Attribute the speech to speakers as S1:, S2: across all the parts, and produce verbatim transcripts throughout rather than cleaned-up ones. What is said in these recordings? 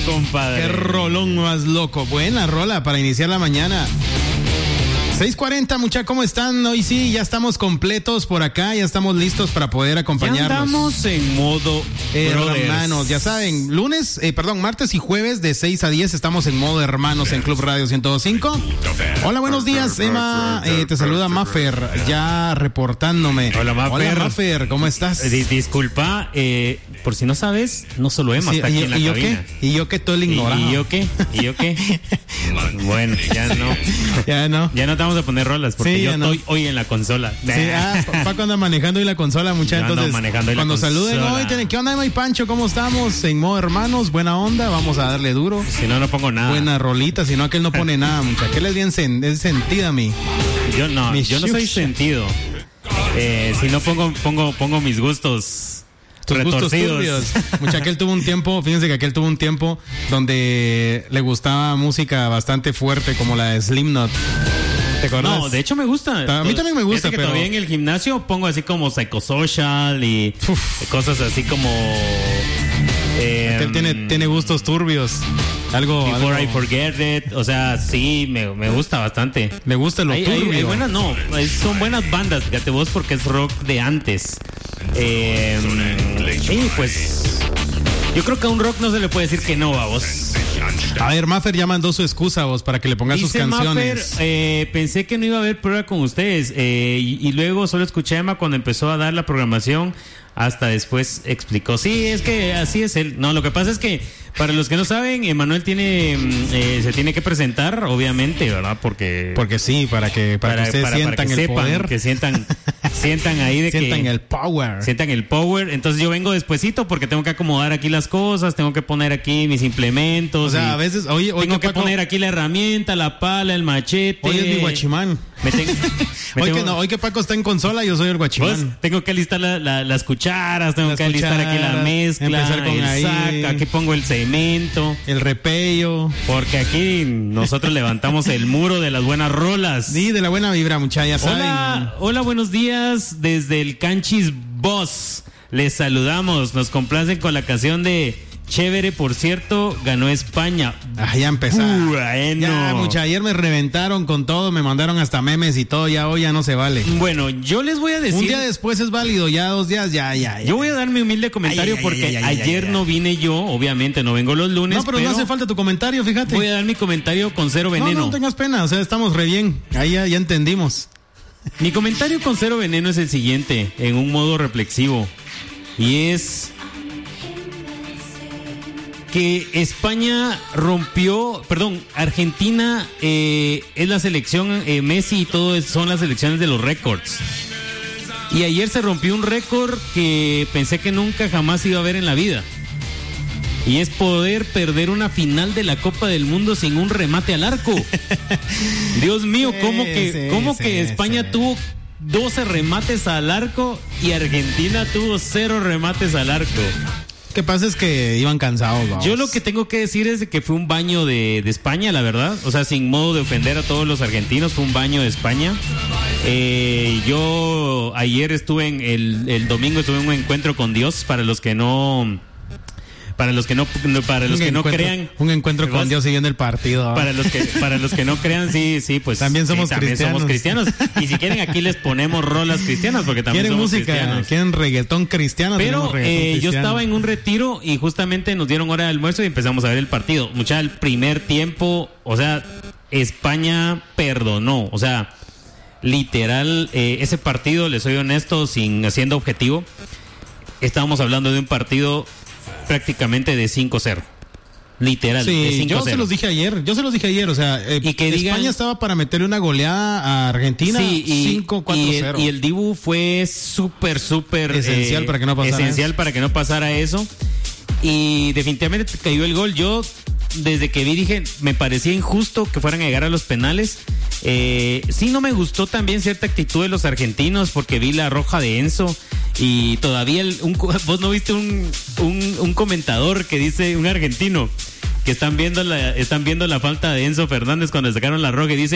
S1: compadre.
S2: Qué rolón más loco. Buena rola para iniciar la mañana. seis cuarenta, muchachos, ¿cómo están? Hoy sí, ya estamos completos por acá, ya estamos listos para poder acompañarnos.
S1: Ya andamos en modo
S2: eh,
S1: brothers.
S2: hermanos, ya saben, lunes, eh, perdón, martes y jueves de seis a diez estamos en modo hermanos en Club Radio ciento dos punto cinco. Hola, buenos días, Emma, eh, te saluda Maffer, ya reportándome.
S1: Hola, Maffer.
S2: Hola, Maffer, ¿cómo estás?
S1: Eh, disculpa, eh, por si no sabes, no solo Emma
S2: Sí,
S1: está aquí
S2: y,
S1: en la
S2: y yo
S1: cabina.
S2: qué, y yo que todo el ignorado.
S1: ¿Y, y yo qué? ¿Y yo qué? Bueno, ya no.
S2: Ya no.
S1: Ya no te vamos a poner rolas porque
S2: Sí,
S1: yo
S2: no.
S1: estoy hoy en la consola.
S2: Sí, ah, Paco anda manejando hoy la consola, muchachos.
S1: Yo ando
S2: Entonces,
S1: manejando hoy la
S2: cuando saluden
S1: consola.
S2: hoy, tienen, ¿qué onda, Emma y Pancho? ¿Cómo estamos? En modo hermanos, buena onda, vamos a darle duro.
S1: Si no, no pongo nada.
S2: Buena rolita, si no, aquel no pone nada, muchachos. ¿Qué les bien sen- es sentida a mí?
S1: Yo no,
S2: Mi
S1: yo no soy
S2: shusha.
S1: sentido. Eh, si no pongo, pongo, pongo mis gustos
S2: Tus gustos
S1: retorcidos.
S2: turbios. Mucha, aquel tuvo un tiempo, fíjense que aquel tuvo un tiempo donde le gustaba música bastante fuerte, como la de Slipknot. ¿Te acuerdas?
S1: No, de hecho me gusta.
S2: A mí también me gusta,
S1: Fíjate que
S2: pero-
S1: todavía en el gimnasio pongo así como Psychosocial y
S2: Uf.
S1: cosas así como... Eh,
S2: Aquel tiene, tiene gustos turbios. Algo,
S1: Before
S2: algo-
S1: I Forget It. O sea, sí, me, me gusta bastante.
S2: le gusta lo
S1: Hay, hay-
S2: turbio.
S1: hay buenas, no, es- son buenas bandas, fíjate vos, porque es rock de antes. Eh, sí, pues yo creo que a un rock no se le puede decir que no, a vos.
S2: A ver, Maffer ya mandó su excusa, vos, para que le pongas sus
S1: Dice
S2: canciones.
S1: Maffer, eh, pensé que no iba a haber prueba con ustedes eh, y, y luego solo escuché a Emma cuando empezó a dar la programación. Hasta después explicó. Sí, es que así es él. No, lo que pasa es que, para los que no saben, Emanuel tiene mm, eh, se tiene que presentar, obviamente, ¿verdad? Porque
S2: Porque sí, para que, para, que ustedes
S1: para- para
S2: sientan
S1: que
S2: el
S1: sepan,
S2: poder.
S1: que sientan, sientan ahí de
S2: sientan
S1: que
S2: el power.
S1: sientan el power. Entonces yo vengo despuesito porque tengo que acomodar aquí las cosas, tengo que poner aquí mis implementos.
S2: O sea,
S1: y
S2: a veces, oye, hoy
S1: tengo que
S2: Paco-
S1: poner aquí la herramienta, la pala, el machete.
S2: Hoy es mi guachimán.
S1: Me tengo- me
S2: Hoy,
S1: tengo-
S2: que no, hoy que Paco está en consola, yo soy el
S1: Pues,
S2: guachimán.
S1: tengo que alistar la- la- las cucharas, tengo
S2: Las
S1: que alistar aquí la
S2: cucharas,
S1: mezcla,
S2: empezar con
S1: el
S2: ahí.
S1: saca, aquí pongo el cemento,
S2: El repello.
S1: porque aquí nosotros levantamos el muro de las buenas rolas.
S2: Sí, de la buena vibra, muchachos, ya saben.
S1: Hola, hola, buenos días desde el Canchis Boss. Les saludamos, nos complacen con la canción de Chévere, por cierto, ganó España.
S2: Ah, ya empezaron.
S1: Bueno.
S2: Ya, mucha, ayer me reventaron con todo, me mandaron hasta memes y todo, ya hoy ya no se vale.
S1: Bueno, yo les voy a decir.
S2: Un día después es válido, ya dos días, ya, ya, ya.
S1: Yo voy a dar mi humilde comentario
S2: Ay, ay,
S1: porque
S2: ay, ay, ay,
S1: ayer
S2: ay, ay.
S1: no vine yo, obviamente no vengo los lunes.
S2: No, pero, no hace falta tu comentario, fíjate.
S1: Voy a dar mi comentario con cero veneno.
S2: No, no tengas pena, o sea, estamos re bien. Ahí ya, ya entendimos.
S1: Mi comentario con cero veneno es el siguiente, en un modo reflexivo. Y es que España rompió, perdón, Argentina eh, es la selección, eh, Messi y todo es- son las selecciones de los récords. Y ayer se rompió un récord que pensé que nunca jamás iba a ver en la vida. Y es poder perder una final de la Copa del Mundo sin un remate al arco. Dios mío, ¿cómo
S2: Sí,
S1: que,
S2: sí,
S1: cómo
S2: sí,
S1: que España
S2: sí.
S1: tuvo doce remates al arco y Argentina tuvo cero remates al arco?
S2: Lo que pasa es que iban cansados, vamos.
S1: Yo lo que tengo que decir es de que fue un baño de, de España, la verdad. O sea, sin modo de ofender a todos los argentinos, fue un baño de España. Eh, yo ayer estuve en el, el domingo estuve en un encuentro con Dios para los que no, para los que no, para los
S2: Un
S1: que no
S2: encuentro-
S1: crean.
S2: Un encuentro con
S1: ¿Vas?
S2: Dios siguiendo el partido. ¿va?
S1: Para los que para los que no crean, sí, sí, pues
S2: También somos
S1: sí, también
S2: cristianos.
S1: somos cristianos. Y si quieren aquí les ponemos rolas cristianas porque también
S2: Quieren
S1: somos
S2: música,
S1: cristianos.
S2: quieren reggaetón cristiano.
S1: Pero
S2: tenemos reggaetón
S1: eh, yo
S2: cristiano.
S1: estaba en un retiro y justamente nos dieron hora de almuerzo y empezamos a ver el partido. Mucha, el primer tiempo, o sea, España perdonó, o sea, literal, eh, ese partido, les soy honesto, sin siendo objetivo, estábamos hablando de un partido prácticamente de cinco cero. Literal, de
S2: Sí,
S1: cinco
S2: yo
S1: cero.
S2: se los dije ayer, yo se los dije ayer, o sea, eh,
S1: Y que
S2: España
S1: digan-
S2: estaba para meterle una goleada a Argentina
S1: Sí, y,
S2: cinco cuatro
S1: y,
S2: cero.
S1: el, y el Dibu fue súper, súper
S2: Esencial para que no pasara
S1: esencial
S2: eso.
S1: para que no pasara eso. Y definitivamente cayó el gol. Yo, desde que vi, dije, me parecía injusto que fueran a llegar a los penales. Eh, sí, no me gustó también cierta actitud de los argentinos porque vi la roja de Enzo. Y todavía, el- un, vos no viste un, un, un comentador que dice, un argentino, que están viendo la están viendo la falta de Enzo Fernández cuando sacaron la roja y dice,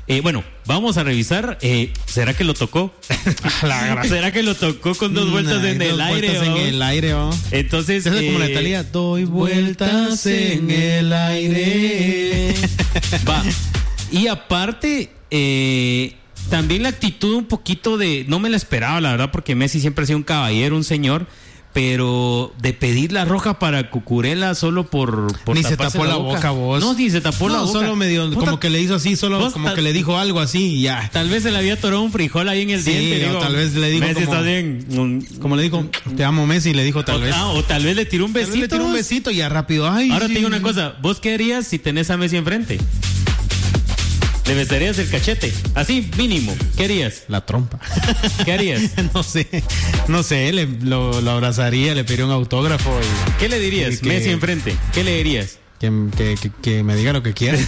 S1: Eh, bueno, vamos a revisar. Eh, ¿Será que lo tocó? ¿Será que lo tocó con dos vueltas
S2: Nah,
S1: en el
S2: dos
S1: aire?
S2: vueltas en el aire, ¿o?
S1: Entonces,
S2: es
S1: eh,
S2: como la Italia. Doy vueltas en el aire.
S1: Va. Y aparte, eh, también la actitud un poquito de, no me la esperaba, la verdad, porque Messi siempre ha sido un caballero, un señor. Pero de pedir la roja para Cucurella solo por, por
S2: ni se tapó la boca, boca vos.
S1: No, ni se tapó
S2: no,
S1: la boca.
S2: Solo medio,
S1: ¿Vos
S2: como
S1: ta-
S2: que le hizo así, solo como
S1: tal-
S2: que le dijo algo así y ya.
S1: Tal vez se le había atorado un frijol ahí en el
S2: Sí,
S1: diente.
S2: o
S1: Digo,
S2: tal vez le dijo
S1: Messi
S2: como-
S1: está bien.
S2: Como le dijo, te amo Messi, le dijo tal
S1: o,
S2: vez.
S1: ah, o tal vez le tiró un
S2: Tal
S1: besito.
S2: vez le tiró un besito y ya rápido. Ay,
S1: Ahora
S2: sí.
S1: te digo una cosa, ¿vos qué harías si tenés a Messi enfrente? ¿Le besarías el cachete? Así, mínimo. ¿Qué harías?
S2: La trompa.
S1: ¿Qué harías?
S2: No sé, no sé, le, lo, lo abrazaría, le pediría un autógrafo y
S1: ¿Qué le dirías?
S2: que-
S1: Messi enfrente. ¿Qué le dirías?
S2: que, que, que, que me diga lo que quiera.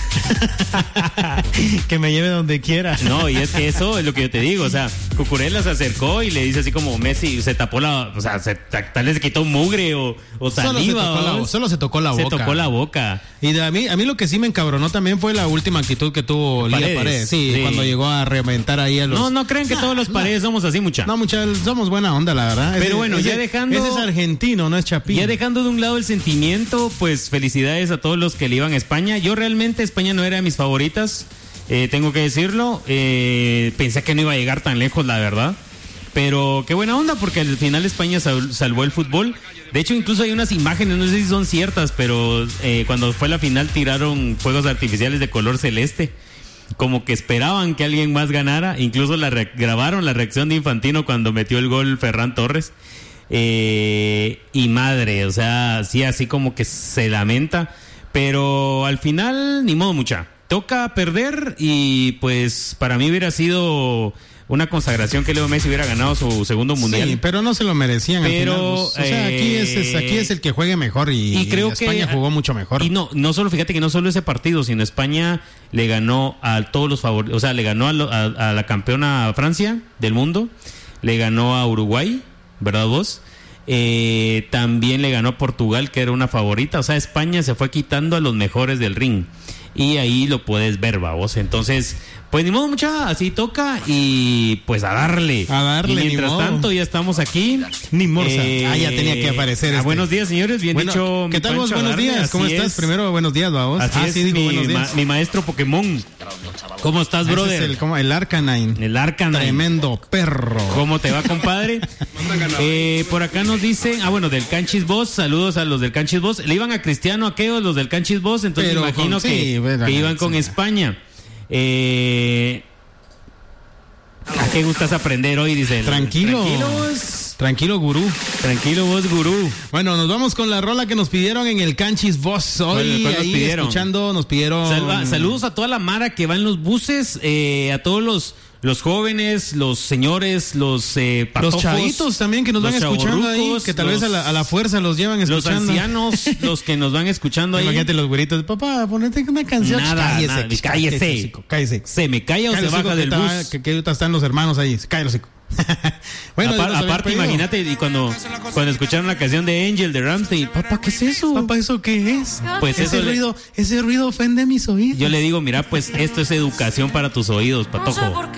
S2: Que me lleve donde quiera.
S1: No, y es que eso es lo que yo te digo, o sea, Cucurella se acercó y le dice así como Messi, se tapó la, o sea, se, tal vez se quitó un mugre o, o
S2: Solo se,
S1: saliva.
S2: tocó la,
S1: ¿no?
S2: solo se tocó la
S1: Se
S2: boca.
S1: tocó la boca.
S2: Y de a mí, a mí lo que sí me encabronó también fue la última actitud que tuvo Lía
S1: Paredes.
S2: Paredes. Sí,
S1: Sí.
S2: cuando llegó a reventar ahí a los...
S1: No, no crean que
S2: Nah,
S1: todos los
S2: nah.
S1: paredes somos así, mucha.
S2: No, muchachos, somos buena onda, la verdad.
S1: Pero
S2: Ese-
S1: bueno,
S2: ese-
S1: ya dejando-
S2: Ese es argentino, no es chapín.
S1: Ya dejando de un lado el sentimiento, pues felicidades a todos los que le iban a España. Yo realmente España no era de mis favoritas, eh, tengo que decirlo. Eh, pensé que no iba a llegar tan lejos, la verdad. Pero qué buena onda, porque al final España sal- salvó el fútbol. De hecho, incluso hay unas imágenes, no sé si son ciertas, pero eh, cuando fue la final tiraron fuegos artificiales de color celeste. Como que esperaban que alguien más ganara. Incluso la re- grabaron la reacción de Infantino cuando metió el gol Ferran Torres. Eh, y madre, o sea, sí, así como que se lamenta. Pero al final, ni modo, mucha. Toca perder y pues para mí hubiera sido una consagración que Leo Messi hubiera ganado su segundo mundial.
S2: Sí, pero no se lo merecían. al
S1: Pero,
S2: final, pues. O sea, aquí es, es- aquí es el que juegue mejor y,
S1: y creo
S2: y España
S1: que
S2: jugó mucho mejor.
S1: Y no, no solo, fíjate que no solo ese partido, sino España le ganó a todos los favoritos, o sea, le ganó a, lo- a, a la campeona Francia del mundo, le ganó a Uruguay, ¿verdad vos? Eh, también le ganó a Portugal, que era una favorita. O sea, España se fue quitando a los mejores del ring. Y ahí lo puedes ver, babos. Entonces, pues ni modo, mucha, así toca. Y pues a darle.
S2: A darle,
S1: Y
S2: ni
S1: mientras
S2: modo.
S1: tanto, ya estamos aquí.
S2: Ni morsa. Ah, ya tenía que aparecer
S1: ah,
S2: este.
S1: buenos días, señores. Bien
S2: Bueno,
S1: dicho.
S2: ¿qué
S1: mi
S2: tal vos?
S1: Pancho, a
S2: Buenos
S1: darle.
S2: días. ¿Cómo
S1: Así
S2: estás?
S1: es.
S2: Primero, buenos días, babos.
S1: Así
S2: ah,
S1: es,
S2: sí, digo
S1: mi,
S2: buenos
S1: ma-
S2: días.
S1: mi maestro Pokémon. ¿Cómo estás,
S2: Ese
S1: brother?
S2: es el, ¿cómo? el Arcanine.
S1: El Arcanine.
S2: Tremendo perro.
S1: ¿Cómo te va, compadre? eh, por acá nos dicen, ah, bueno, del Canchis Boss, saludos a los del Canchis Boss. Le iban a Cristiano aquellos, los del Canchis Boss, entonces
S2: Pero
S1: me imagino
S2: con-
S1: que,
S2: sí, bueno,
S1: que iban con
S2: sí.
S1: España. Eh, ¿A qué gustas aprender hoy? Dice el-
S2: Tranquilo.
S1: Tranquilo, vos.
S2: Tranquilo, gurú.
S1: Tranquilo, vos, gurú.
S2: Bueno, nos vamos con la rola que nos pidieron en el Canchis Boss. Hoy
S1: ¿Cuál- cuál nos
S2: ahí
S1: pidieron?
S2: escuchando nos pidieron...
S1: Salva- saludos a toda la mara que va en los buses, eh, a todos los, los jóvenes, los señores, los eh, patojos,
S2: Los chavitos también que nos
S1: los
S2: van escuchando ahí,
S1: chavorrucos,
S2: que tal
S1: los-
S2: vez a la, a la fuerza los llevan
S1: los
S2: escuchando.
S1: ancianos, los que nos van escuchando ahí.
S2: Imagínate los güeritos, papá, ponete una canción.
S1: Nada,
S2: cállese,
S1: nada,
S2: cállese,
S1: cállese.
S2: hocico, cállese.
S1: ¿Se me calla o
S2: Cállese,
S1: se baja
S2: hocico,
S1: del
S2: que
S1: bus?
S2: está- Que, que ahorita están los hermanos ahí, cállese. Bueno,
S1: Apar-
S2: nos habían
S1: aparte,
S2: pedido.
S1: imagínate, y cuando, cuando escucharon la canción de Angel de Ramsey, papá, ¿qué es eso?
S2: Papá, ¿eso qué es?
S1: Pues
S2: ese
S1: eso le-
S2: ruido, ese ruido ofende mis oídos.
S1: Yo le digo, mira, pues esto es educación para tus oídos, patojo.